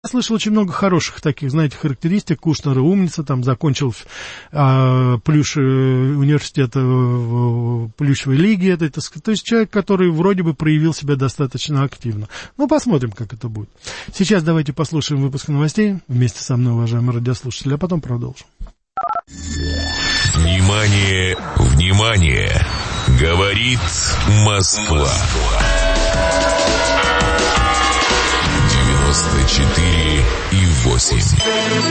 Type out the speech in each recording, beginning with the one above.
Я слышал очень много хороших таких, знаете, характеристик. Кушнер умница, там закончил университет Плющевой лиги. То есть человек, который вроде бы проявил себя достаточно активно. Ну, посмотрим, как это будет. Сейчас давайте послушаем выпуск новостей вместе со мной, уважаемые радиослушатели, а потом продолжим. Внимание, внимание! Говорит Москва. 94,8.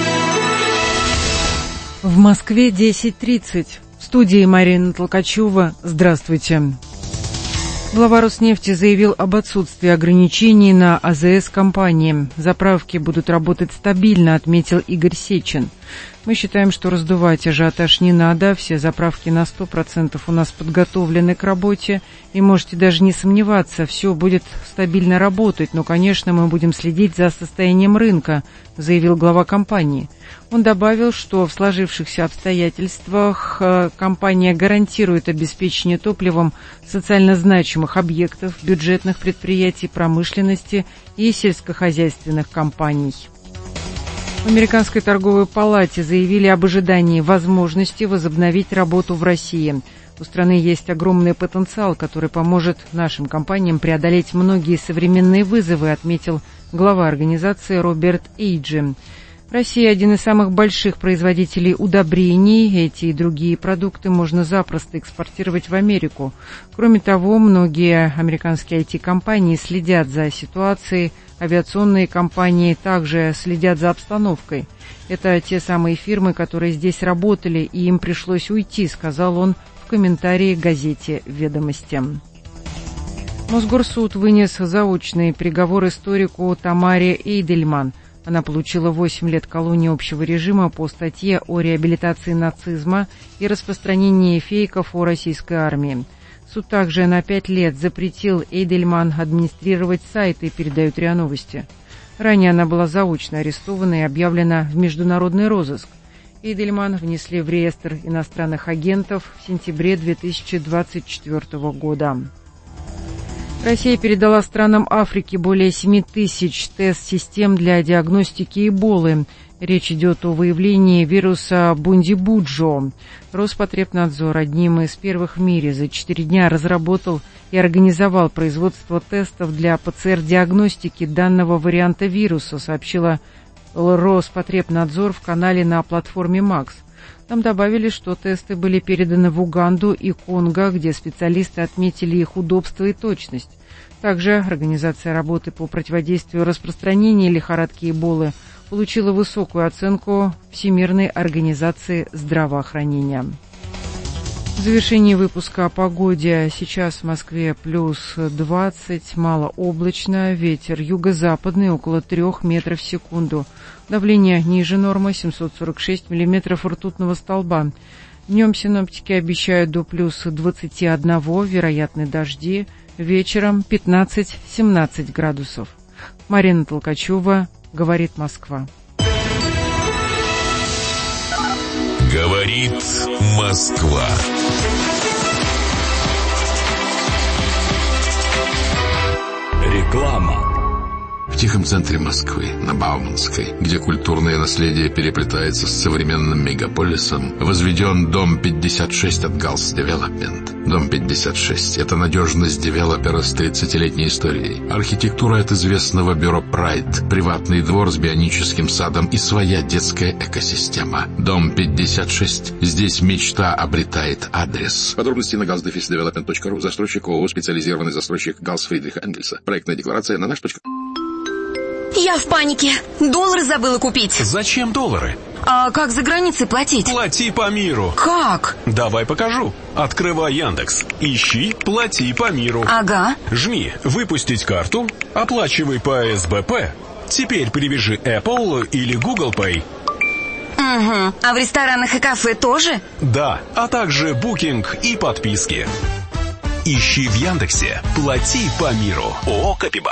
В Москве 10:30. В студии Марина Толкачева. Здравствуйте. Глава Роснефти заявил об отсутствии ограничений на АЗС компании. Заправки будут работать стабильно, отметил Игорь Сечин. Мы считаем, что раздувать ажиотаж не надо. Все заправки на 100% у нас подготовлены к работе. И можете даже не сомневаться, все будет стабильно работать. Но, конечно, мы будем следить за состоянием рынка, заявил глава компании. Он добавил, что в сложившихся обстоятельствах компания гарантирует обеспечение топливом социально значимых объектов, бюджетных предприятий, промышленности и сельскохозяйственных компаний. В Американской торговой палате заявили об ожидании возможности возобновить работу в России. У страны есть огромный потенциал, который поможет нашим компаниям преодолеть многие современные вызовы, отметил глава организации Роберт Эйджи. Россия – один из самых больших производителей удобрений. Эти и другие продукты можно запросто экспортировать в Америку. Кроме того, многие американские IT-компании следят за ситуацией, авиационные компании также следят за обстановкой. Это те самые фирмы, которые здесь работали, и им пришлось уйти, сказал он в комментарии к газете «Ведомости». Мосгорсуд вынес заочный приговор историку Тамаре Эйдельман. Она получила 8 лет колонии общего режима по статье о реабилитации нацизма и распространении фейков о российской армии. Суд также на 5 лет запретил Эйдельман администрировать сайты, передают РИА Новости. Ранее она была заочно арестована и объявлена в международный розыск. Эйдельман внесли в реестр иностранных агентов в сентябре 2024 года. Россия передала странам Африки более 7 тысяч тест-систем для диагностики Эболы. Речь идет о выявлении вируса Бундибуджо. Роспотребнадзор одним из первых в мире за 4 дня разработал и организовал производство тестов для ПЦР-диагностики данного варианта вируса, сообщила Роспотребнадзор в канале на платформе МАКС. Там добавили, что тесты были переданы в Уганду и Конго, где специалисты отметили их удобство и точность. Также Организация работы по противодействию распространению лихорадки Эболы получила высокую оценку Всемирной организации здравоохранения. В завершении выпуска о погоде. Сейчас в Москве плюс 20, малооблачно, ветер юго-западный около 3 метров в секунду. Давление ниже нормы 746 миллиметров ртутного столба. Днем синоптики обещают до плюс 21, вероятны дожди, вечером 15-17 градусов. Марина Толкачева, говорит Москва. Говорит Москва. Реклама. В тихом центре Москвы, на Бауманской, где культурное наследие переплетается с современным мегаполисом, возведен дом 56 от Галс Девелопмент. Дом 56 – это надежность девелопера с 30-летней историей. Архитектура от известного бюро Pride, приватный двор с бионическим садом и своя детская экосистема. Дом 56. Здесь мечта обретает адрес. Подробности на galsdevelopment.ru. Застройщик ООО «Специализированный застройщик Галс Фридриха Энгельса». Проектная декларация на наш. Я в панике. Доллары забыла купить. Зачем доллары? А как за границей платить? Плати по миру. Как? Давай покажу. Открывай Яндекс. Ищи «Плати по миру». Ага. Жми «Выпустить карту», оплачивай по СБП. Теперь привяжи Apple или Google Pay. Угу. А в ресторанах и кафе тоже? Да, а также букинг и подписки. Ищи в Яндексе «Плати по миру». ООО «Капибара».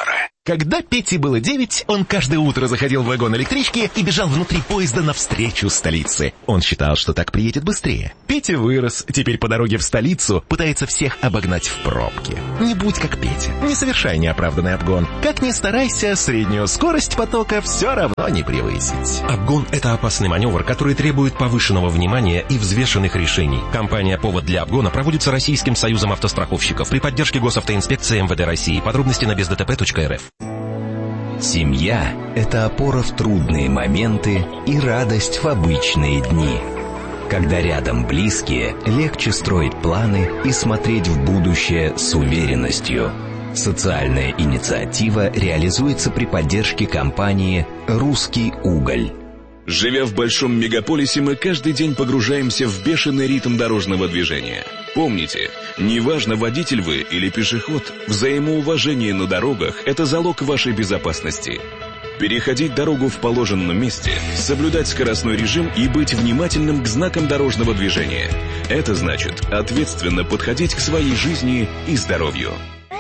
Когда Пете было 9, он каждое утро заходил в вагон электрички и бежал внутри поезда навстречу столице. Он считал, что так приедет быстрее. Петя вырос, теперь по дороге в столицу пытается всех обогнать в пробке. Не будь как Петя, не совершай неоправданный обгон. Как ни старайся, среднюю скорость потока все равно не превысить. Обгон – это опасный маневр, который требует повышенного внимания и взвешенных решений. Кампания «Повод для обгона» проводится Российским союзом автостраховщиков при поддержке Госавтоинспекции МВД России. Подробности на бездтп.рф. Семья – это опора в трудные моменты и радость в обычные дни. Когда рядом близкие, легче строить планы и смотреть в будущее с уверенностью. Социальная инициатива реализуется при поддержке компании «Русский уголь». Живя в большом мегаполисе, мы каждый день погружаемся в бешеный ритм дорожного движения. Помните, неважно, водитель вы или пешеход, взаимоуважение на дорогах – это залог вашей безопасности. Переходить дорогу в положенном месте, соблюдать скоростной режим и быть внимательным к знакам дорожного движения. Это значит ответственно подходить к своей жизни и здоровью.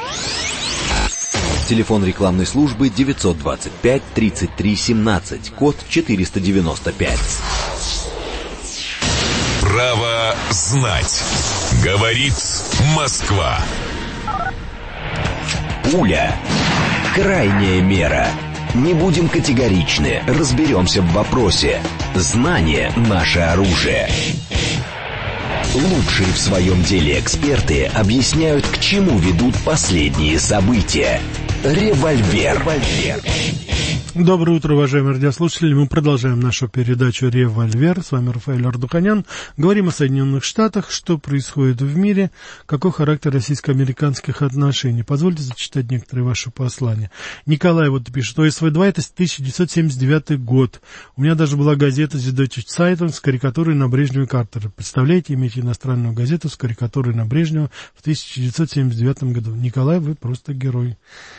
Телефон рекламной службы 925 33 17, код 495. Право знать. Говорит Москва. Пуля. Крайняя мера. Не будем категоричны, разберемся в вопросе. Знание – наше оружие. Лучшие в своем деле эксперты объясняют, к чему ведут последние события. Револьвер. Доброе утро, уважаемые радиослушатели. Мы продолжаем нашу передачу «Револьвер». С вами Рафаэль Ардуханян. Говорим о Соединенных Штатах, что происходит в мире, какой характер российско-американских отношений. Позвольте зачитать некоторые ваши послания. Николай вот пишет, ОСВ-2 это 1979 год. У меня даже была газета «Süddeutsche Zeitung» с карикатурой на Брежнева и Картера. Представляете, иметь иностранную газету с карикатурой на Брежнева в 1979 году. Николай, вы просто герой.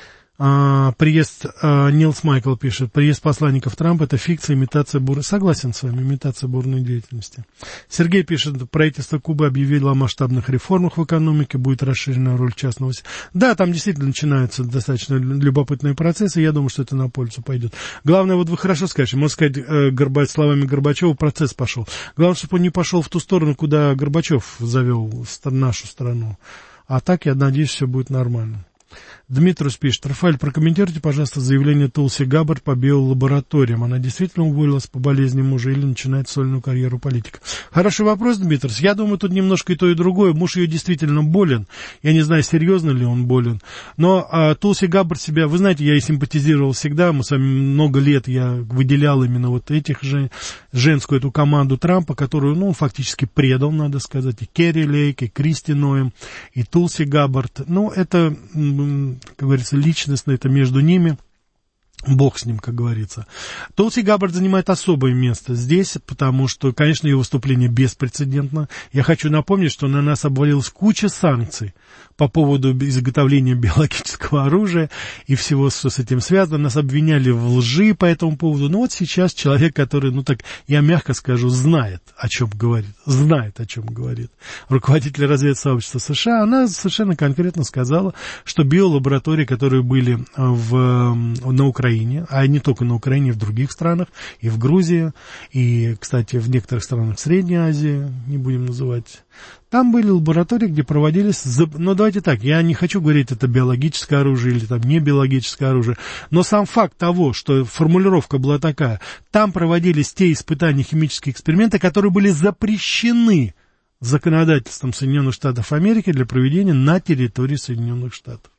Приезд, Нилс Майкл пишет, приезд посланников Трампа – это фикция, имитация бурной. Согласен с вами, имитация бурной деятельности. Сергей пишет, правительство Кубы объявило о масштабных реформах в экономике, будет расширена роль частного сектора. Да, там действительно начинаются достаточно любопытные процессы, я думаю, что это на пользу пойдет. Главное, вот вы хорошо скажете, можно сказать, словами Горбачева, процесс пошел. Главное, чтобы он не пошел в ту сторону, куда Горбачев завел нашу страну. А так, я надеюсь, все будет нормально. Дмитрий пишет, Рафаэль, прокомментируйте, пожалуйста, заявление Тулси Габбард по биолабораториям. Она действительно уволилась по болезни мужа или начинает сольную карьеру политика? Хороший вопрос, Дмитрий. Я думаю, тут немножко и то, и другое. Муж ее действительно болен. Я не знаю, серьезно ли он болен. Но Тулси Габбард себя... Вы знаете, я ей симпатизировал всегда. Мы с вами много лет, я выделял именно вот этих же, женскую эту команду Трампа, которую, ну, фактически предал, надо сказать. И Керри Лейк, и Кристи Ноэм, и Тулси Габбард. Ну, это... как говорится, личностно, это между ними, бог с ним, как говорится. Тулси Габбард занимает особое место здесь, потому что, конечно, ее выступление беспрецедентно. Я хочу напомнить, что на нас обвалилась куча санкций по поводу изготовления биологического оружия и всего, что с этим связано. Нас обвиняли в лжи по этому поводу. Но вот сейчас человек, который, ну так, я мягко скажу, знает, о чем говорит. Руководитель разведсообщества США, она совершенно конкретно сказала, что биолаборатории, которые были на Украине, а не только на Украине, в других странах, и в Грузии, и, кстати, в некоторых странах Средней Азии, не будем называть, там были лаборатории, где проводились... Ну, давайте так, я не хочу говорить, это биологическое оружие или там не биологическое оружие, но сам факт того, что формулировка была такая, там проводились те испытания, химические эксперименты, которые были запрещены законодательством Соединенных Штатов Америки для проведения на территории Соединенных Штатов.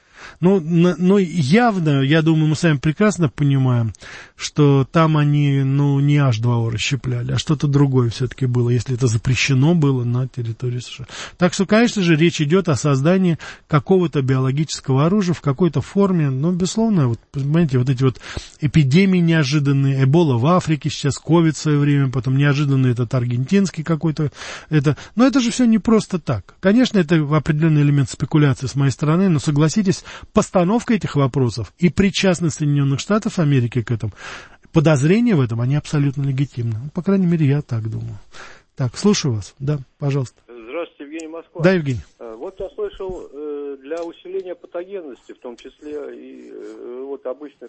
Но явно, я думаю, мы с вами прекрасно понимаем, что там они, не H2O расщепляли, а что-то другое все-таки было, если это запрещено было на территории США. Так что, конечно же, речь идет о создании какого-то биологического оружия в какой-то форме, безусловно, вот, понимаете, вот эти вот эпидемии неожиданные, Эбола в Африке сейчас, ковид в свое время, потом неожиданно этот аргентинский какой-то, но это же все не просто так. Конечно, это определенный элемент спекуляции с моей стороны, но согласитесь, постановка этих вопросов и причастность Соединенных Штатов Америки к этому, подозрения в этом, они абсолютно легитимны. По крайней мере, я так думаю. Так, слушаю вас. Да, пожалуйста. Здравствуйте, Евгений, Москва. Да, Евгений. Вот вот я слышал, для усиления патогенности, в том числе и вот обычных,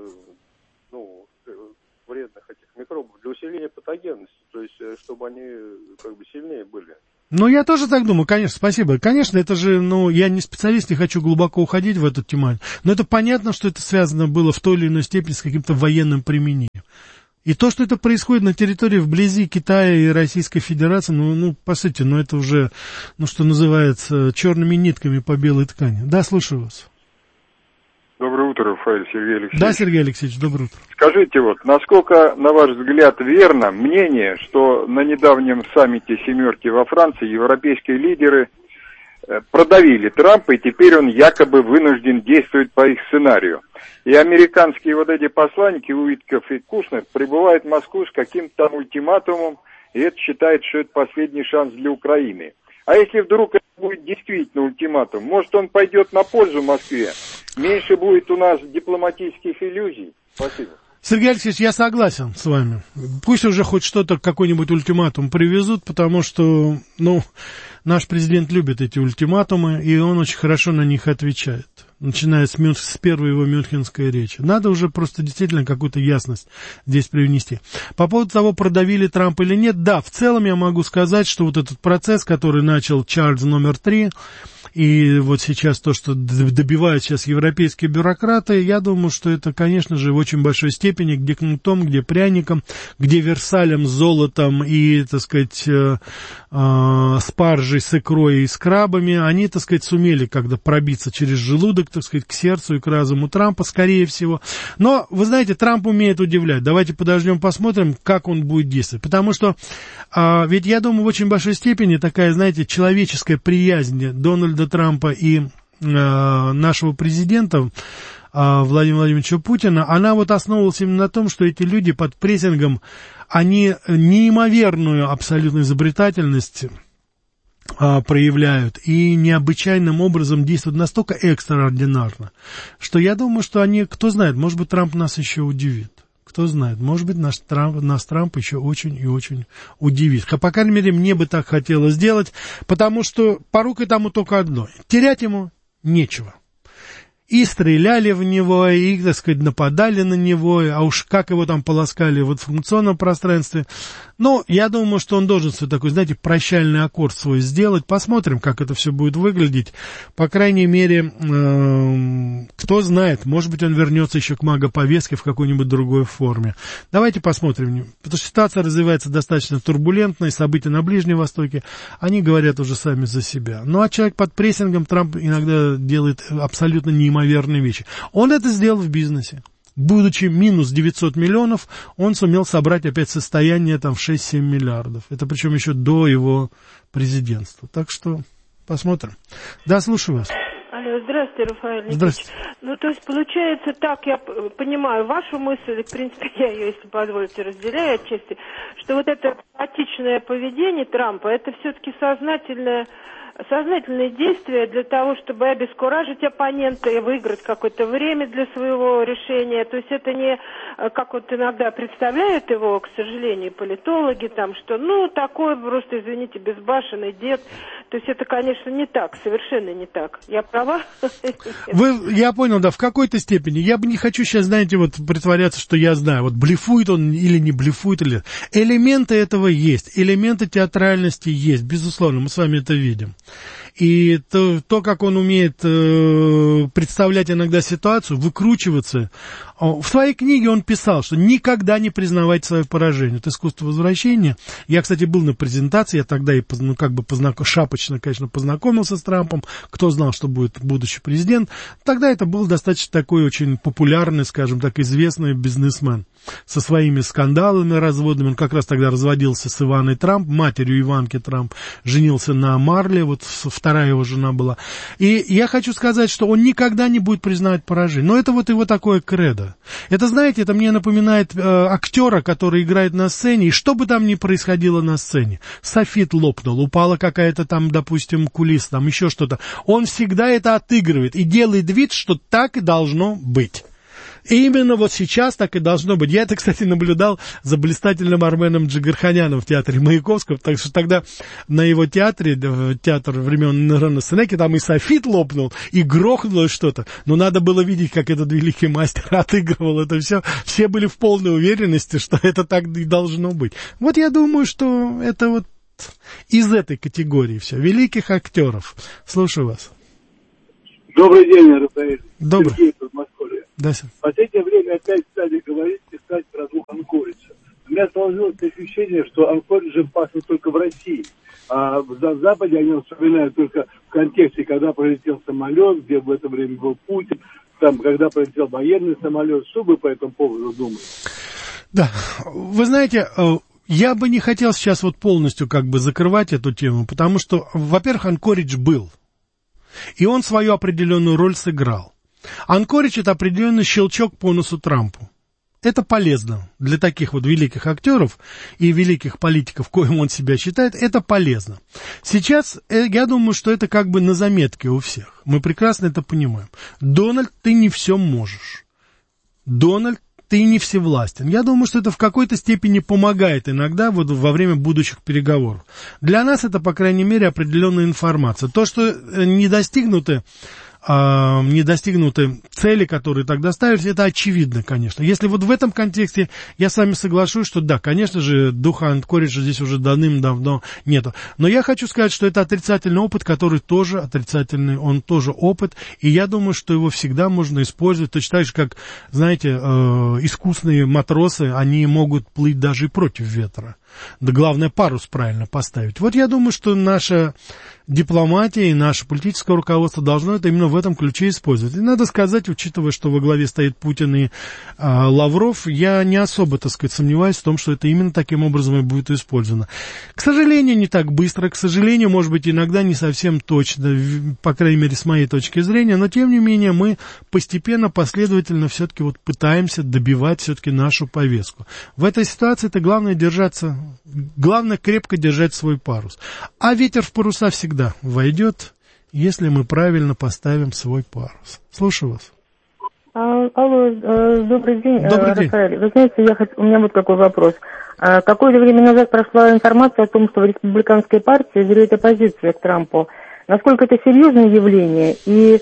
вредных этих микробов, для усиления патогенности, то есть, чтобы они как бы сильнее были. Ну, я тоже так думаю, конечно, спасибо. Конечно, это же, я не специалист, не хочу глубоко уходить в эту тематику, но это понятно, что это связано было в той или иной степени с каким-то военным применением. И то, что это происходит на территории вблизи Китая и Российской Федерации, по сути, это уже, что называется, черными нитками по белой ткани. Да, слушаю вас. Доброе утро, Рафаэль, Сергей Алексеевич. Да, Сергей Алексеевич, доброе утро. Скажите, насколько, на ваш взгляд, верно мнение, что на недавнем саммите «семерки» во Франции европейские лидеры продавили Трампа, и теперь он якобы вынужден действовать по их сценарию. И американские эти посланники Уитков и Кушнер прибывают в Москву с каким-то там ультиматумом, и это считает, что это последний шанс для Украины. А если вдруг это будет действительно ультиматум, может, он пойдет на пользу Москве? Меньше будет у нас дипломатических иллюзий. Спасибо. Сергей Алексеевич, я согласен с вами. Пусть уже хоть что-то, какой-нибудь ультиматум привезут, потому что, наш президент любит эти ультиматумы, и он очень хорошо на них отвечает, начиная с первой его мюнхенской речи. Надо уже просто действительно какую-то ясность здесь привнести. По поводу того, продавили Трампа или нет, да, в целом я могу сказать, что вот этот процесс, который начал Чарльз номер 3, и вот сейчас то, что добивают сейчас европейские бюрократы, я думаю, что это, конечно же, в очень большой степени, где кнутом, где пряником, где Версалем, золотом и, так сказать, спаржей с икрой и с крабами, они, так сказать, сумели когда пробиться через желудок, так сказать, к сердцу и к разуму Трампа, скорее всего. Но, вы знаете, Трамп умеет удивлять. Давайте подождем, посмотрим, как он будет действовать. Потому что, ведь я думаю, в очень большой степени такая, знаете, человеческая приязнь Дональда Трампа и нашего президента Владимира Владимировича Путина, она основывалась именно на том, что эти люди под прессингом, они неимоверную абсолютно изобретательность проявляют и необычайным образом действуют настолько экстраординарно, что я думаю, что они, кто знает, может быть, Трамп нас еще удивит. Кто знает, может быть, нас Трамп еще очень и очень удивит. По крайней мере, мне бы так хотелось сделать, потому что порукой тому только одно. Терять ему нечего. И стреляли в него, и, так сказать, нападали на него, а уж как его там полоскали в информационном пространстве. Но я думаю, что он должен свой такой, знаете, прощальный аккорд свой сделать. Посмотрим, как это все будет выглядеть. По крайней мере, кто знает, может быть, он вернется еще к магоповестке в какой-нибудь другой форме. Давайте посмотрим. Потому что ситуация развивается достаточно турбулентно, и события на Ближнем Востоке, они говорят уже сами за себя. Ну, а человек под прессингом, Трамп иногда делает абсолютно неимоверные вещи. Он это сделал в бизнесе. Будучи минус 900 миллионов, он сумел собрать опять состояние в 6-7 миллиардов. Это причем еще до его президентства. Так что посмотрим. Да, слушаю вас. Алло, здравствуйте, Рафаэль Никитич. Здравствуйте. То есть получается так, я понимаю вашу мысль, и в принципе я ее, если позволите, разделяю отчасти, что вот это хаотичное поведение Трампа, это все-таки сознательные действия для того, чтобы обескуражить оппонента и выиграть какое-то время для своего решения. То есть это не, как иногда представляют его, к сожалению, политологи, что, такой просто, извините, безбашенный дед. То есть это, конечно, не так, совершенно не так. Я права? Я понял, да, в какой-то степени. Я бы не хочу сейчас, знаете, притворяться, что я знаю, блефует он или не блефует. Элементы этого есть, элементы театральности есть, безусловно, мы с вами это видим. И то, как он умеет представлять иногда ситуацию, выкручиваться. В своей книге он писал, что никогда не признавать свое поражение. Это искусство возвращения. Я, кстати, был на презентации, я тогда и шапочно, конечно, познакомился с Трампом. Кто знал, что будет будущий президент. Тогда это был достаточно такой очень популярный, скажем так, известный бизнесмен. Со своими скандалами разводными. Он как раз тогда разводился с Иваной Трамп, матерью Иванки Трамп, женился на Марле, вторая его жена была. И я хочу сказать, что он никогда не будет признавать поражение. Но это его такое кредо. Это, знаете, это мне напоминает актера, который играет на сцене, и что бы там ни происходило на сцене. Софит лопнул, упала какая-то допустим, кулиса, еще что-то. Он всегда это отыгрывает и делает вид, что так и должно быть. И именно вот сейчас так и должно быть. Я это, кстати, наблюдал за блистательным Арменом Джигарханяном в театре Маяковского, так что тогда на его театре, театр времен Нерона Сенеки, там и софит лопнул, и грохнуло что-то. Но надо было видеть, как этот великий мастер отыгрывал это все. Все были в полной уверенности, что это так и должно быть. Вот я думаю, что это вот из этой категории все. Великих актеров. Слушаю вас. Добрый день, Рафаэль. Добрый. Сергей из Москвы. Да, в последнее время опять стали говорить, писать про двух анкориджей. У меня сложилось ощущение, что анкориджем пахнет только в России. А на Западе они вспоминают только в контексте, когда пролетел самолет, где в это время был Путин, там, когда пролетел военный самолет. Что вы по этому поводу думаете? Да, вы знаете, я бы не хотел сейчас вот полностью как бы закрывать эту тему, потому что, во-первых, Анкоридж был, и он свою определенную роль сыграл. Анкоридж — это определенный щелчок по носу Трампу. Это полезно для таких вот великих актеров и великих политиков, коим он себя считает, это полезно. Сейчас я думаю, что это как бы на заметке у всех. Мы прекрасно это понимаем. Дональд, ты не все можешь. Дональд, ты не всевластен. Я думаю, что это в какой-то степени помогает иногда вот во время будущих переговоров. Для нас это, по крайней мере, определенная информация. То, что не достигнуты цели, которые тогда ставились, это очевидно, конечно. Если вот в этом контексте я с вами соглашусь, что да, конечно же, духа Анкориджа здесь уже давным-давно нету. Но я хочу сказать, что это отрицательный опыт, который тоже отрицательный, он тоже опыт, и я думаю, что его всегда можно использовать, точно так же, как, знаете, искусные матросы, они могут плыть даже и против ветра. Да главное, парус правильно поставить. Вот я думаю, что наша дипломатия и наше политическое руководство должно это именно в этом ключе использовать. И надо сказать, учитывая, что во главе стоит Путин и Лавров, я не особо, так сказать, сомневаюсь в том, что это именно таким образом и будет использовано. К сожалению, не так быстро, к сожалению, может быть, иногда не совсем точно, по крайней мере, с моей точки зрения, но, тем не менее, мы постепенно, последовательно все-таки вот пытаемся добивать все-таки нашу повестку. В этой ситуации это главное держаться, главное крепко держать свой парус. А ветер в паруса всегда войдет, если мы правильно поставим свой парус. Слушаю вас. Алло, добрый день, Добрый день. Рафаэль. Вы знаете, у меня вот какой вопрос. Какое-то время назад прошла информация о том, что в республиканской партии зреет оппозиция к Трампу. Насколько это серьезное явление и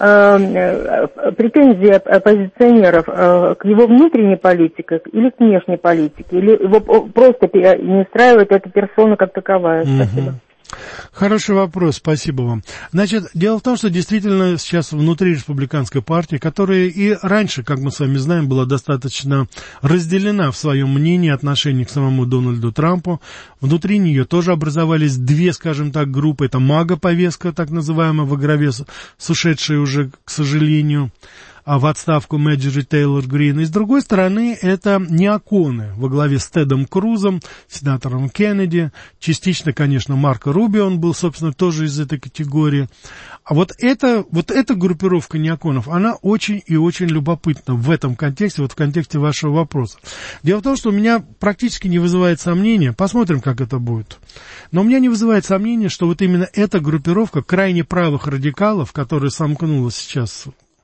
претензии оппозиционеров к его внутренней политике или к внешней политике? Или его просто не устраивает эта персона как таковая? Спасибо. Хороший вопрос, спасибо вам. Значит, дело в том, что действительно сейчас внутри республиканской партии, которая и раньше, как мы с вами знаем, была достаточно разделена в своем мнении отношении к самому Дональду Трампу, внутри нее тоже образовались две, скажем так, группы. Это мага-повестка, так называемая, во главе с ушедшей уже, к сожалению, в отставку Мэджори Тейлор Грин. И с другой стороны, это неоконы во главе с Тедом Крузом, сенатором Кеннеди, частично, конечно, Марко Рубио, он был, собственно, тоже из этой категории. А вот эта группировка неоконов, она очень и очень любопытна в этом контексте, вот в контексте вашего вопроса. Дело в том, что у меня практически не вызывает сомнения, посмотрим, как это будет, но у меня не вызывает сомнения, что вот именно эта группировка крайне правых радикалов, которая сомкнулась сейчас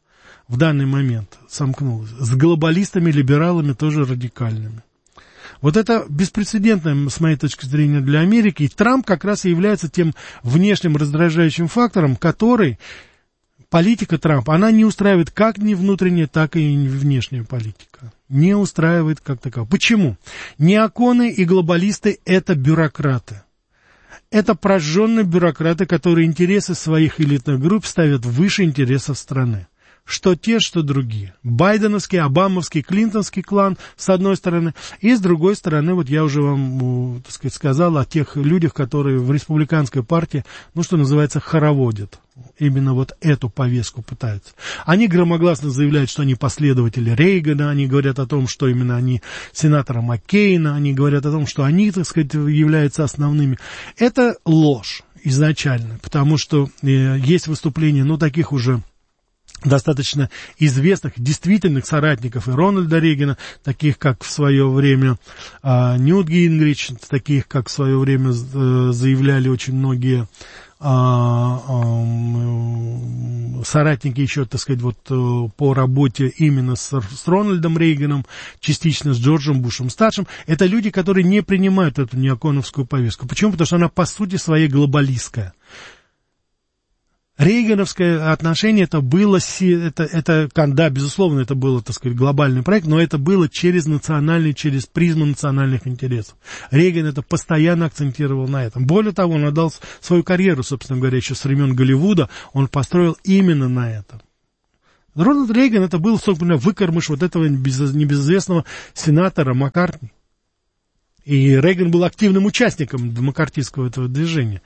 в данный момент, сомкнулась, с глобалистами, либералами тоже радикальными. Вот это беспрецедентно, с моей точки зрения, для Америки. И Трамп как раз и является тем внешним раздражающим фактором, который политика Трампа, она не устраивает как ни внутренняя, так и внешняя политика. Не устраивает как таковая. Почему? Неоконы и глобалисты – это бюрократы. Это прожженные бюрократы, которые интересы своих элитных групп ставят выше интересов страны. Что те, что другие. Байденовский, обамовский, клинтонский клан, с одной стороны, и с другой стороны, вот я уже вам, так сказать, сказал о тех людях, которые в республиканской партии, ну, что называется, хороводят. Именно вот эту повестку пытаются. Они громогласно заявляют, что они последователи Рейгана, они говорят о том, что именно они сенатора Маккейна, они говорят о том, что они, так сказать, являются основными. Это ложь изначально, потому что есть выступления, ну, таких уже достаточно известных, действительных соратников и Рональда Рейгана, таких, как в свое время Ньют Гингрич, таких, как в свое время заявляли очень многие соратники еще, так сказать, вот по работе именно с Рональдом Рейганом, частично с Джорджем Бушем-старшим, это люди, которые не принимают эту неоконовскую повестку. Почему? Потому что она по сути своей глобалистская. Рейгановское отношение это было, да, безусловно, это был, так сказать, глобальный проект, но это было через призму национальных интересов. Рейган это постоянно акцентировал на этом. Более того, он отдал свою карьеру, собственно говоря, еще с времен Голливуда, он построил именно на этом. Рональд Рейган это был, собственно говоря, выкормыш вот этого небезызвестного сенатора Маккартни. И Рейган был активным участником маккартийского этого движения.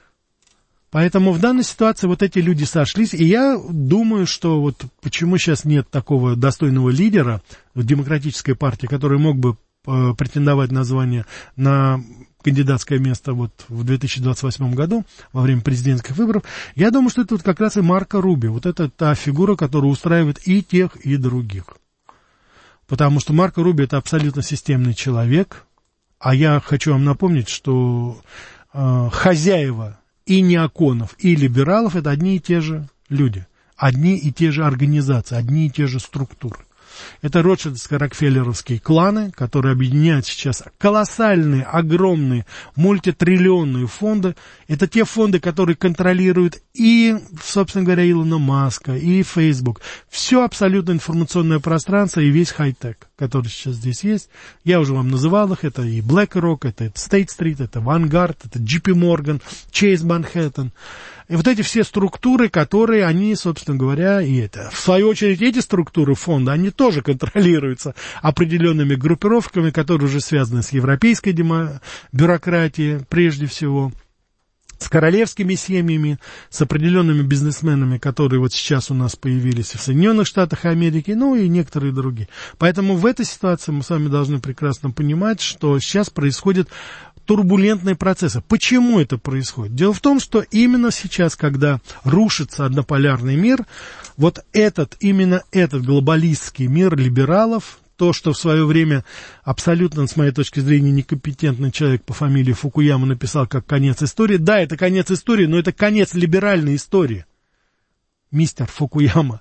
Поэтому в данной ситуации вот эти люди сошлись, и я думаю, что вот почему сейчас нет такого достойного лидера в демократической партии, который мог бы претендовать на звание, на кандидатское место вот в 2028 году, во время президентских выборов, я думаю, что это вот как раз и Марко Рубио. Вот это та фигура, которая устраивает и тех, и других. Потому что Марко Рубио это абсолютно системный человек, а я хочу вам напомнить, что хозяева и неоконов, и либералов это одни и те же люди, одни и те же организации, одни и те же структуры. Это ротшильдско-рокфеллеровские кланы, которые объединяют сейчас колоссальные, огромные, мультитриллионные фонды. Это те фонды, которые контролируют и, собственно говоря, Илона Маска, и Facebook. Все абсолютно информационное пространство и весь хай-тек, который сейчас здесь есть. Я уже вам называл их. Это и BlackRock, это State Street, это Vanguard, это JP Morgan, Chase Manhattan. И вот эти все структуры, которые они, собственно говоря, и это. В свою очередь, эти структуры фонда, они тоже контролируются определенными группировками, которые уже связаны с европейской бюрократией, прежде всего, с королевскими семьями, с определенными бизнесменами, которые вот сейчас у нас появились в Соединенных Штатах Америки, ну и некоторые другие. Поэтому в этой ситуации мы с вами должны прекрасно понимать, что сейчас происходит турбулентные процессы. Почему это происходит? Дело в том, что именно сейчас, когда рушится однополярный мир, вот именно этот глобалистский мир либералов, то, что в свое время абсолютно, с моей точки зрения, некомпетентный человек по фамилии Фукуяма написал как конец истории. Да, это конец истории, но это конец либеральной истории. Мистер Фукуяма,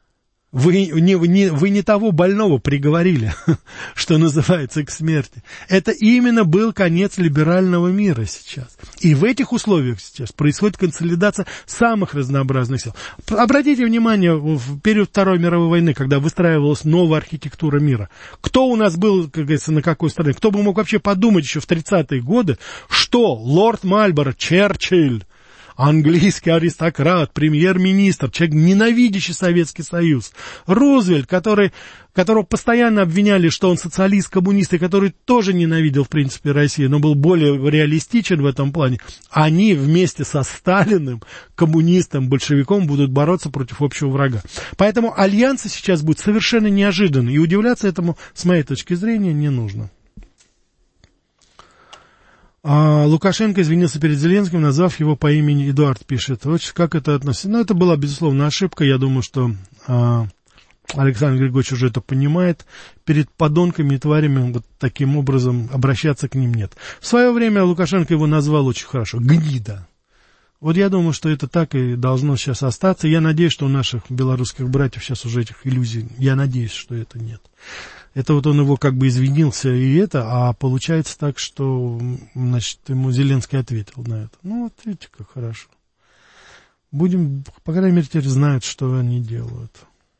вы не того больного приговорили, что называется, к смерти. Это именно был конец либерального мира сейчас. И в этих условиях сейчас происходит консолидация самых разнообразных сил. Обратите внимание, в период Второй мировой войны, когда выстраивалась новая архитектура мира, кто у нас был, как говорится, на какой стороне? Кто бы мог вообще подумать еще в 30-е годы, что лорд Мальборо, Черчилль, английский аристократ, премьер-министр, человек, ненавидящий Советский Союз, Рузвельт, которого постоянно обвиняли, что он социалист-коммунист, и который тоже ненавидел, в принципе, Россию, но был более реалистичен в этом плане, они вместе со Сталиным, коммунистом, большевиком, будут бороться против общего врага. Поэтому альянсы сейчас будут совершенно неожиданны, и удивляться этому, с моей точки зрения, не нужно. Лукашенко извинился перед Зеленским, назвав его по имени Эдуард, пишет. Вот как это относится? Ну, это была, безусловно, ошибка. Я думаю, что Александр Григорьевич уже это понимает. Перед подонками и тварями вот таким образом обращаться к ним нет. В свое время Лукашенко его назвал очень хорошо. Гнида. Вот я думаю, что это так и должно сейчас остаться. Я надеюсь, что у наших белорусских братьев сейчас уже этих иллюзий, я надеюсь, что это нет. Это вот он его как бы извинился и это, а получается так, что, значит, ему Зеленский ответил на это. Ну, вот видите, как хорошо. Будем, по крайней мере, теперь знают, что они делают.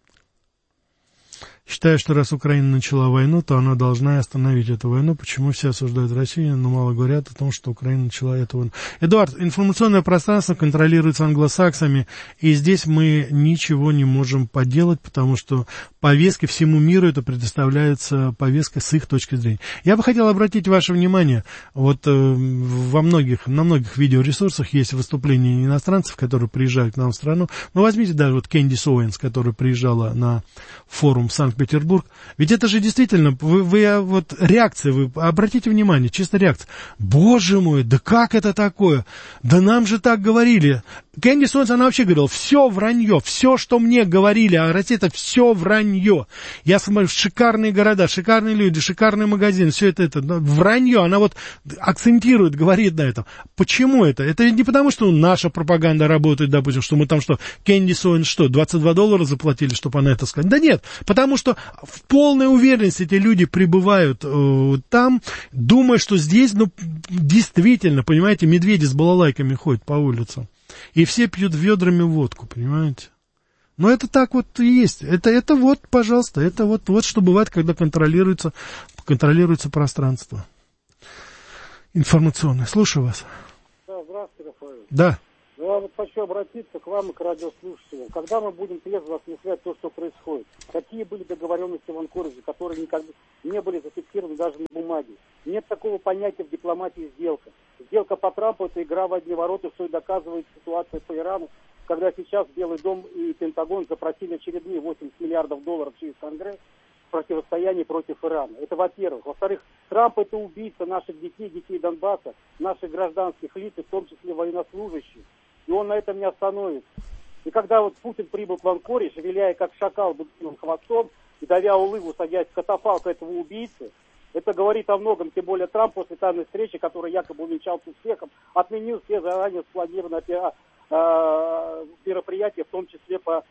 Считаю, что раз Украина начала войну, то она должна остановить эту войну. Почему все осуждают Россию, но мало говорят о том, что Украина начала эту войну. Эдуард, информационное пространство контролируется англосаксами, и здесь мы ничего не можем поделать, потому что повестки всему миру это предоставляется повестка с их точки зрения. Я бы хотел обратить ваше внимание, вот на многих видеоресурсах есть выступления иностранцев, которые приезжают к нам в страну. Ну, возьмите даже вот Кэндис Оуэнс, которая приезжала на форум в Санкт-Петербург, Санкт-Петербург. Ведь это же действительно, вы вот реакция, вы обратите внимание, чисто реакция. Боже мой, да как это такое? Да нам же так говорили. Кэндис Owens, она вообще говорила, все вранье, все, что мне говорили о России, это все вранье. Я смотрю, шикарные города, шикарные люди, шикарный магазин, все это вранье. Она вот акцентирует, говорит на этом. Почему это? Это не потому, что наша пропаганда работает, допустим, что мы там что, Кэндис Owens что, $22 заплатили, чтобы она это сказала? Да нет, потому что в полной уверенности эти люди пребывают там, думая, что здесь, действительно, понимаете, медведи с балалайками ходят по улицам. И все пьют ведрами водку, понимаете? Но это так вот и есть. Это вот, пожалуйста, это вот что бывает, когда контролируется пространство информационное. Слушаю вас. Да, здравствуйте, Рафаэль. Да. Я вот хочу обратиться к вам и к радиослушателям. Когда мы будем трезво осмыслять то, что происходит? Какие были договоренности в Анкоридже, которые никогда не были зафиксированы даже на бумаге? Нет такого понятия в дипломатии сделка. Сделка по Трампу – это игра в одни ворота, что и доказывает ситуация по Ирану, когда сейчас Белый дом и Пентагон запросили очередные $80 миллиардов через Конгресс в противостоянии против Ирана. Это во-первых. Во-вторых, Трамп – это убийца наших детей Донбасса, наших гражданских лиц, в том числе военнослужащих. И он на этом не остановится. И когда вот Путин прибыл к Анкоридж, виляя как шакал быковым хвостом и давя улыбу, садясь в катафалк этого убийцы, это говорит о многом, тем более Трамп после тайной встречи, который якобы увенчался успехом, отменил все заранее спланированные мероприятия, в том числе по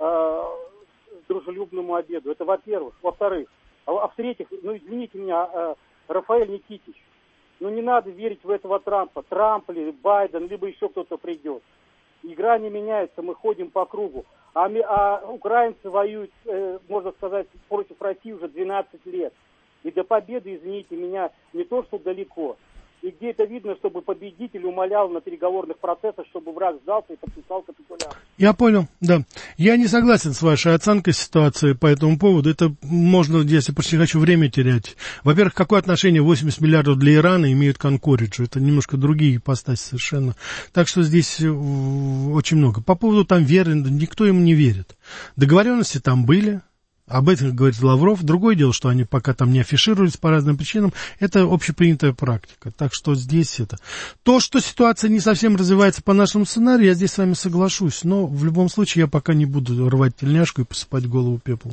дружелюбному обеду. Это во-первых. Во-вторых, в-третьих, извините меня, Рафаэль Никитич, не надо верить в этого Трампа. Трамп или Байден, либо еще кто-то придет. Игра не меняется, мы ходим по кругу. А украинцы воюют, можно сказать, против России уже 12 лет. И до победы, извините меня, не то что далеко. И где это видно, чтобы победитель умолял на переговорных процессах, чтобы враг сдался и подписал капитуляцию. Я понял, да. Я не согласен с вашей оценкой ситуации по этому поводу. Это можно, если почти не хочу время терять. Во-первых, какое отношение 80 миллиардов для Ирана имеют к Анкориджу? Это немножко другие ипостаси совершенно. Так что здесь очень много. По поводу там веры, никто им не верит. Договоренности там были. Об этом говорит Лавров. Другое дело, что они пока там не афишировались по разным причинам. Это общепринятая практика. Так что здесь это. То, что ситуация не совсем развивается по нашему сценарию, я здесь с вами соглашусь. Но в любом случае я пока не буду рвать тельняшку и посыпать голову пеплом.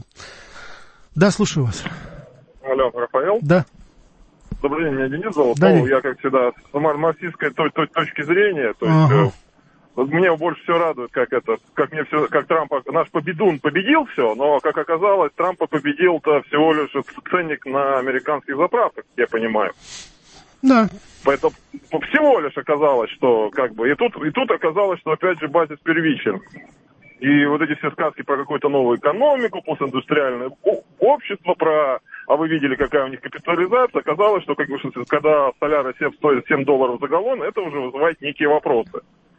Да, слушаю вас. Алло, Рафаэл? Да. Добрый день, меня Денис зовут. Да, я, как всегда, с марксистской точки зрения, то есть... Вот меня больше всего радует, как Трамп, наш победун победил все, но, как оказалось, Трампа победил-то всего лишь ценник на американских заправках, я понимаю. Да. Поэтому всего лишь оказалось, что и тут оказалось, что опять же базис первичен. И вот эти все сказки про какую-то новую экономику, постиндустриальное общество, а вы видели, какая у них капитализация, оказалось, что когда соляра стоит $7 за галлон, это уже вызывает некие вопросы.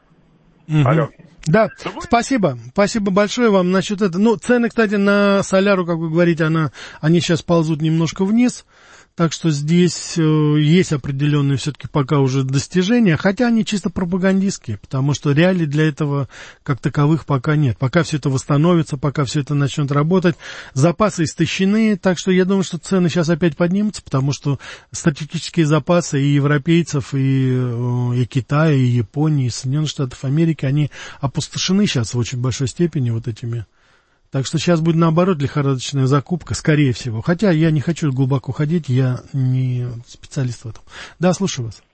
Алло. Да, спасибо большое вам насчет этого. Цены, кстати, на соляру, как вы говорите, они сейчас ползут немножко вниз, так что здесь есть определенные все-таки пока уже достижения, хотя они чисто пропагандистские, потому что реалий для этого как таковых пока нет. Пока все это восстановится, пока все это начнет работать, запасы истощены, так что я думаю, что цены сейчас опять поднимутся, потому что стратегические запасы и европейцев, и Китая, и Японии, и Соединенных Штатов Америки, они опустошены сейчас в очень большой степени вот этими. Так что сейчас будет, наоборот, лихорадочная закупка, скорее всего. Хотя я не хочу глубоко ходить, я не специалист в этом. Да, слушаю вас.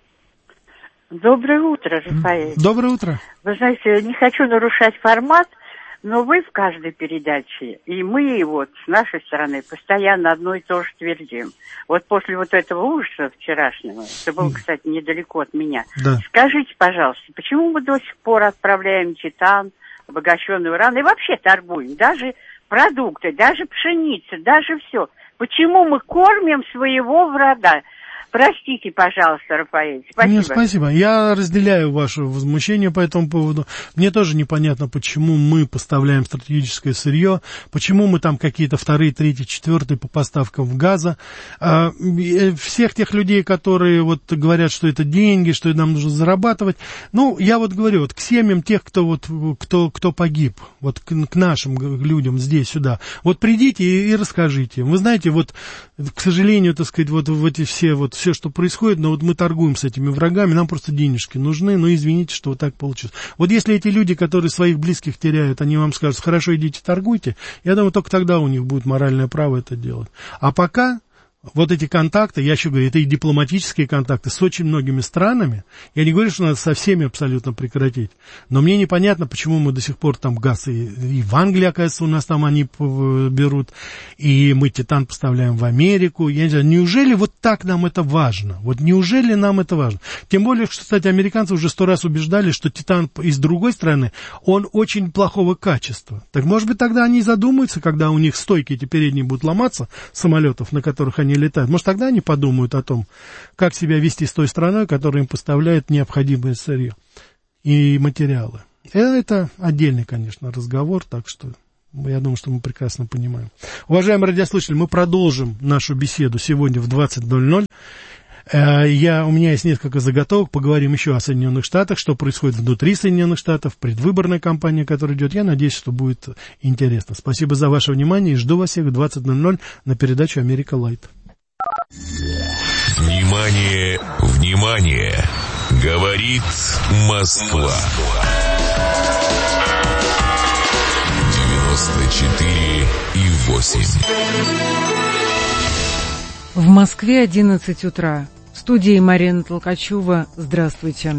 Доброе утро, Рафаэль. Доброе утро. Вы знаете, не хочу нарушать формат, но вы в каждой передаче, и мы вот с нашей стороны постоянно одно и то же твердим. Вот после вот этого ужаса вчерашнего, это было, кстати, недалеко от меня, да. Скажите, пожалуйста, почему мы до сих пор отправляем титан, обогащенный уран, и вообще торгуем, даже продукты, даже пшеница, даже все. Почему мы кормим своего врага? Простите, пожалуйста, Рафаэль. Спасибо. Нет, спасибо. Я разделяю ваше возмущение по этому поводу. Мне тоже непонятно, почему мы поставляем стратегическое сырье, почему мы там какие-то вторые, третьи, четвертые по поставкам газа. Всех тех людей, которые вот говорят, что это деньги, что нам нужно зарабатывать. Ну, я вот говорю, вот к семьям тех, кто погиб, вот к нашим людям здесь, сюда. Вот придите и расскажите. Вы знаете, вот, к сожалению, так сказать, вот в эти все, что происходит, но вот мы торгуем с этими врагами, нам просто денежки нужны, но извините, что вот так получилось. Вот если эти люди, которые своих близких теряют, они вам скажут, хорошо, идите торгуйте, я думаю, только тогда у них будет моральное право это делать. А пока вот эти контакты, я еще говорю, это и дипломатические контакты с очень многими странами. Я не говорю, что надо со всеми абсолютно прекратить. Но мне непонятно, почему мы до сих пор там газ и в Англии, оказывается, у нас там они берут, и мы титан поставляем в Америку. Я не знаю, неужели вот так нам это важно? Вот неужели нам это важно? Тем более, что, кстати, американцы уже 100 раз убеждали, что титан из другой страны, он очень плохого качества. Так, может быть, тогда они задумаются, когда у них стойки эти передние будут ломаться, самолетов, на которых они летают. Может, тогда они подумают о том, как себя вести с той страной, которая им поставляет необходимое сырье и материалы. Это отдельный, конечно, разговор, так что я думаю, что мы прекрасно понимаем. Уважаемые радиослушатели, мы продолжим нашу беседу сегодня в 20:00. У меня есть несколько заготовок, поговорим еще о Соединенных Штатах, что происходит внутри Соединенных Штатов, предвыборная кампания, которая идет. Я надеюсь, что будет интересно. Спасибо за ваше внимание и жду вас всех в 20:00 на передачу «Америка Лайт». Внимание, внимание! Говорит Москва. 94,8. В Москве 11 утра. В студии Марина Толкачева. Здравствуйте.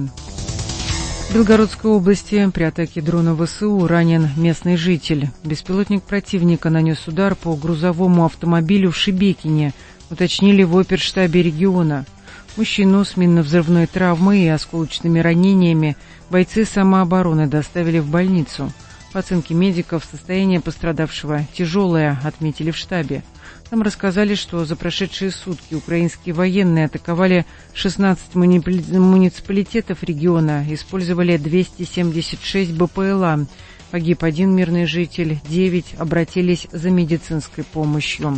В Белгородской области при атаке дрона ВСУ ранен местный житель. Беспилотник противника нанес удар по грузовому автомобилю в Шебекине, уточнили в оперштабе региона. Мужчину с минно-взрывной травмой и осколочными ранениями бойцы самообороны доставили в больницу. По оценке медиков, состояние пострадавшего тяжелое, отметили в штабе. Там рассказали, что за прошедшие сутки украинские военные атаковали 16 муниципалитетов региона, использовали 276 БПЛА. Погиб один мирный житель, 9 обратились за медицинской помощью.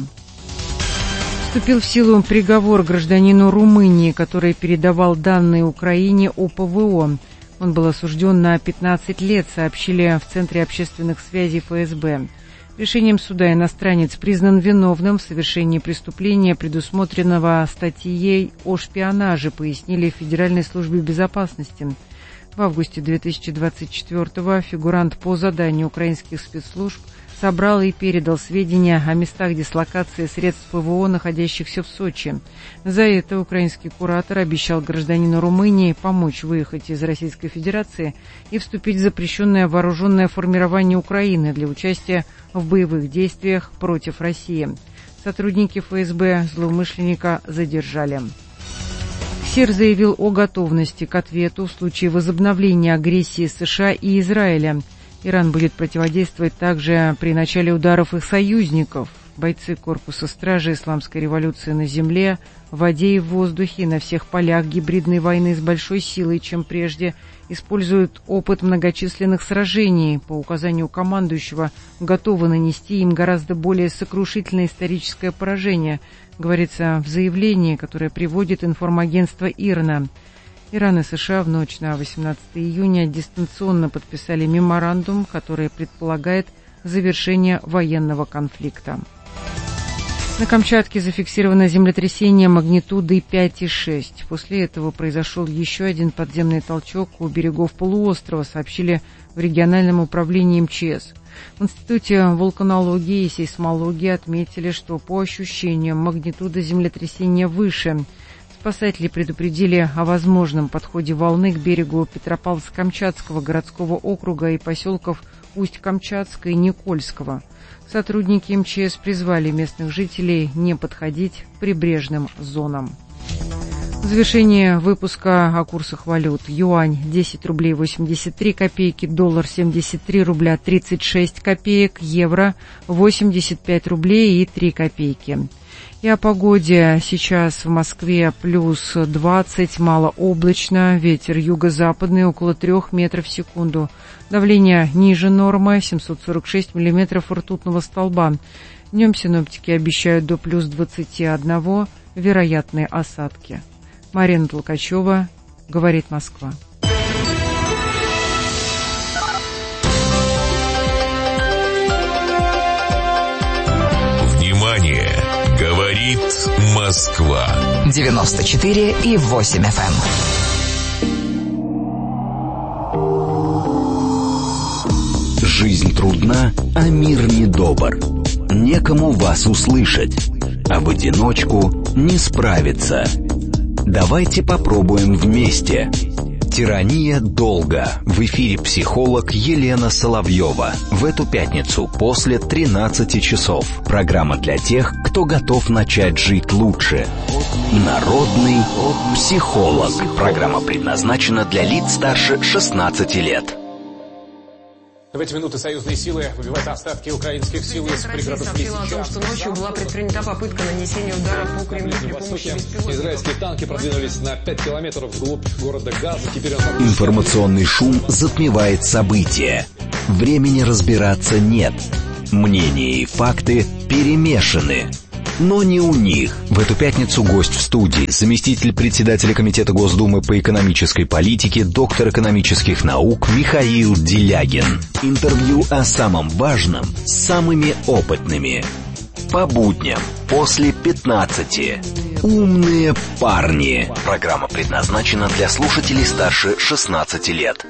Вступил в силу приговор гражданину Румынии, который передавал данные Украине о ПВО. Он был осужден на 15 лет, сообщили в Центре общественных связей ФСБ. Решением суда иностранец признан виновным в совершении преступления, предусмотренного статьей о шпионаже, пояснили в Федеральной службе безопасности. В августе 2024-го фигурант по заданию украинских спецслужб собрал и передал сведения о местах дислокации средств ПВО, находящихся в Сочи. За это украинский куратор обещал гражданину Румынии помочь выехать из Российской Федерации и вступить в запрещенное вооруженное формирование Украины для участия в боевых действиях против России. Сотрудники ФСБ злоумышленника задержали. КСИР заявил о готовности к ответу в случае возобновления агрессии США и Израиля. Иран будет противодействовать также при начале ударов их союзников. Бойцы корпуса стражи исламской революции на земле, в воде и в воздухе, на всех полях гибридной войны с большой силой, чем прежде, используют опыт многочисленных сражений. По указанию командующего готовы нанести им гораздо более сокрушительное историческое поражение, говорится в заявлении, которое приводит информагентство ИРНА. Иран и США в ночь на 18 июня дистанционно подписали меморандум, который предполагает завершение военного конфликта. На Камчатке зафиксировано землетрясение магнитудой 5,6. После этого произошел еще один подземный толчок у берегов полуострова, сообщили в региональном управлении МЧС. В Институте вулканологии и сейсмологии отметили, что по ощущениям магнитуда землетрясения выше. Спасатели предупредили о возможном подходе волны к берегу Петропавловск-Камчатского городского округа и поселков Усть-Камчатска и Никольского. Сотрудники МЧС призвали местных жителей не подходить к прибрежным зонам. В завершение выпуска о курсах валют. Юань 10 рублей 83 копейки, доллар 73 рубля 36 копеек, евро 85 рублей и 3 копейки. И о погоде. Сейчас в Москве плюс 20, малооблачно, ветер юго-западный около 3 метров в секунду. Давление ниже нормы, 746 миллиметров ртутного столба. Днем синоптики обещают до плюс 21, вероятные осадки. Марина Толкачева, говорит Москва. Внимание! Говорит Москва. 94,8 FM. Жизнь трудна, а мир недобр. Некому вас услышать, а в одиночку не справиться. Давайте попробуем вместе. «Тирания долго». В эфире психолог Елена Соловьева. В эту пятницу после 13 часов. Программа для тех, кто готов начать жить лучше. Народный психолог. Программа предназначена для лиц старше 16 лет. В эти минуты союзные силы выбивают остатки украинских сил из пригородов Лисича. О том, что ночью была предпринята попытка нанесения удара по Кремлю при помощи беспилотников. Израильские танки продвинулись на 5 километров вглубь города Газа. Теперь Информационный шум затмевает события. Времени разбираться нет. Мнения и факты перемешаны. Но не у них. В эту пятницу гость в студии, заместитель председателя Комитета Госдумы по экономической политике, доктор экономических наук Михаил Делягин. Интервью о самом важном с самыми опытными. По будням после 15. Умные парни. Программа предназначена для слушателей старше 16 лет.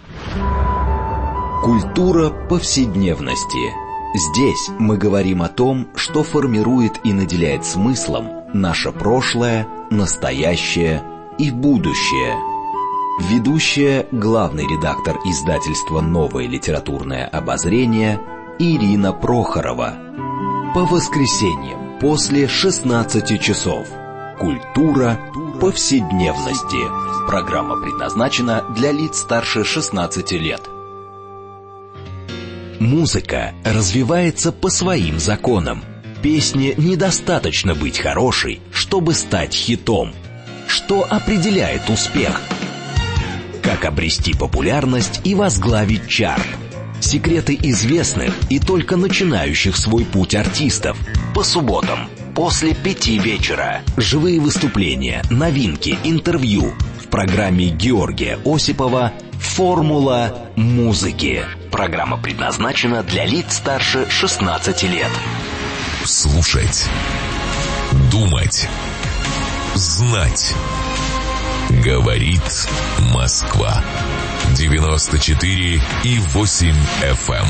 Культура повседневности. Здесь мы говорим о том, что формирует и наделяет смыслом наше прошлое, настоящее и будущее. Ведущая, главный редактор издательства «Новое литературное обозрение» Ирина Прохорова. По воскресеньям после 16 часов. Культура повседневности. Программа предназначена для лиц старше 16 лет. Музыка развивается по своим законам. Песне недостаточно быть хорошей, чтобы стать хитом. Что определяет успех? Как обрести популярность и возглавить чарт? Секреты известных и только начинающих свой путь артистов. По субботам после 5 вечера. Живые выступления, новинки, интервью. В программе Георгия Осипова «Формула музыки». Программа предназначена для лиц старше 16 лет. Слушать. Думать. Знать. Говорит Москва. 94,8 FM.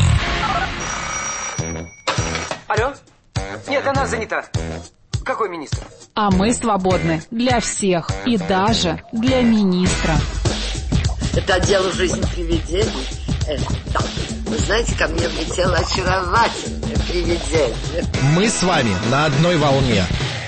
Алло? Нет, она занята. Какой министр? А мы свободны для всех и даже для министра. Это отдел «Жизнь привидений». Да. Вы знаете, ко мне влетело очаровательное привидение. Мы с вами на одной волне.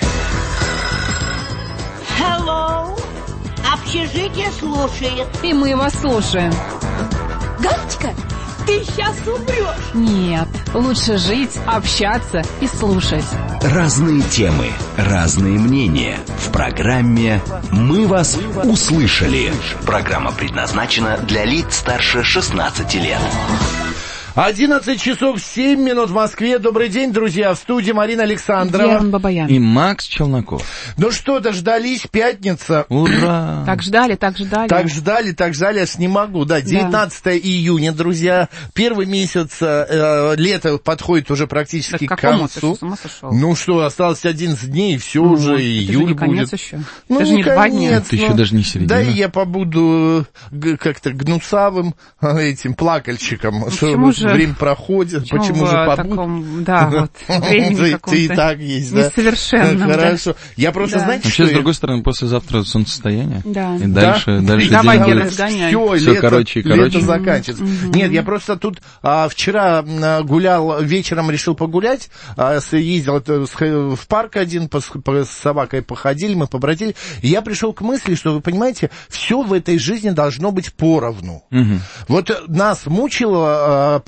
Hello. Общежитие слушает. И мы вас слушаем. Галочка, ты сейчас умрешь. Нет, лучше жить, общаться и слушать. Разные темы, разные мнения. В программе «Мы вас услышали». Программа предназначена для лиц старше 16 лет. 11 часов 7 минут в Москве. Добрый день, друзья. В студии Марина Александрова. Герман Бабаян. И Макс Челноков. Ну что, дождались, пятница. Ура! Так ждали. Так ждали, аж не могу. Да, 19 июня, друзья. Первый месяц лета подходит уже практически к концу. Ты с ума сошел? Ну что, осталось 11 дней, и все уже, июль будет. Конец еще. Ну, даже не 2 дня. Ты еще даже не середина. Да, и я побуду как-то гнусавым этим плакальщиком. Почему же? Время проходит, почему же побудь? Таком, да, вот, времени каком-то. И так есть, да. Несовершенном. Хорошо. Я просто, знаете, вообще, что... с другой стороны, послезавтра солнцестояние. Да. И дальше давай, день будет все короче и короче. Лето заканчивается. Нет, я просто тут вчера гулял, вечером решил погулять, ездил в парк один, с собакой походили, мы побродили, и я пришел к мысли, что, вы понимаете, все в этой жизни должно быть поровну. Вот нас мучила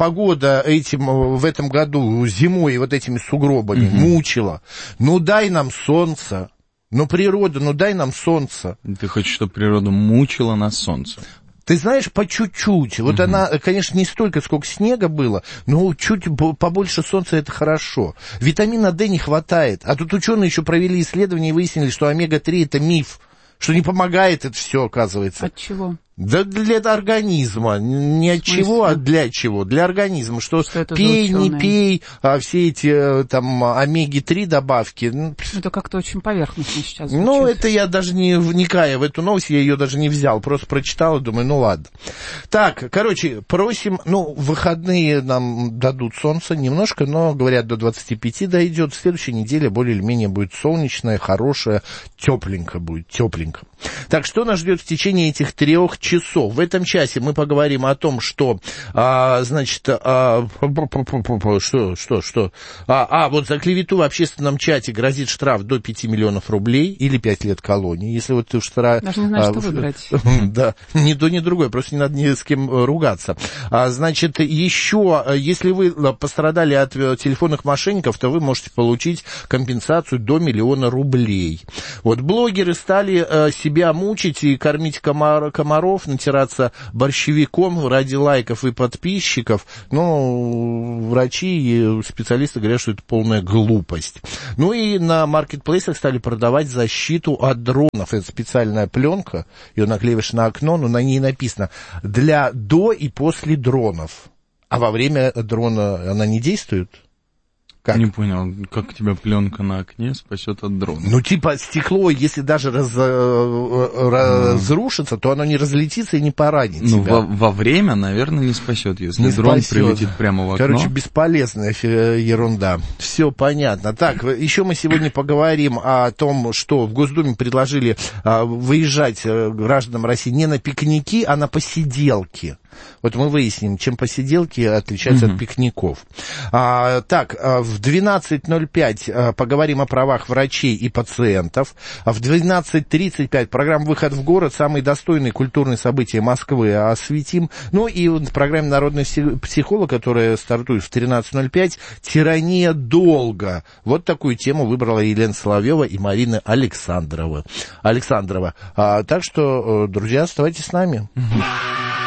погода в этом году зимой вот этими сугробами мучила. Ну, дай нам солнце. Ну, природа, ну, дай нам солнце. Ты хочешь, чтобы природа мучила нас солнце? Ты знаешь, по чуть-чуть. Вот она, конечно, не столько, сколько снега было, но чуть побольше солнца — это хорошо. Витамина D не хватает. А тут ученые еще провели исследования и выяснили, что омега-3 — это миф, что не помогает это все, оказывается. От чего? Да для организма. Не от чего, а для чего? Для организма. Что пей, не пей, все эти там омеги-3 добавки. Это как-то очень поверхностно сейчас звучит. Ну, это я даже не вникая в эту новость, я ее даже не взял. Просто прочитал и думаю, ну ладно. Так, короче, просим, в выходные нам дадут солнце немножко, но, говорят, до 25 дойдет. В следующей неделе более или менее будет солнечная, хорошая, тепленько будет, тепленько. Так, что нас ждет в течение этих 3 часов? В этом часе мы поговорим о том, что, вот за клевету в общественном чате грозит штраф до 5 миллионов рублей или 5 лет колонии. Если вот ты штраф... Даже не знаю, что выбрать. Да, ни то, ни другое, просто не надо ни с кем ругаться. Значит, еще, если вы пострадали от телефонных мошенников, то вы можете получить компенсацию до 1 миллиона рублей. Вот блогеры стали себя мучить и кормить комаров, натираться борщевиком ради лайков и подписчиков. Но врачи и специалисты говорят, что это полная глупость. Ну и на маркетплейсах стали продавать защиту от дронов. Это специальная пленка, ее наклеиваешь на окно, но на ней написано «для до и после дронов». А во время дрона она не действует? Как? Не понял, как тебя пленка на окне спасет от дрона? Ну, типа, стекло, если даже разрушится, то оно не разлетится и не поранит тебя. Во время, наверное, не спасет, если дрон прилетит прямо в окно. Короче, бесполезная ерунда. Все понятно. Так, еще мы сегодня поговорим о том, что в Госдуме предложили выезжать гражданам России не на пикники, а на посиделки. Вот мы выясним, чем посиделки отличаются от пикников. Так, в 12:05 поговорим о правах врачей и пациентов. В 12:35 программа «Выход в город», самые достойные культурные события Москвы осветим. Ну и в программе «Народный психолог», которая стартует в 13:05, «Тирания долга». Вот такую тему выбрала Елена Соловьева и Марина Александрова. Так что, друзья, оставайтесь с нами.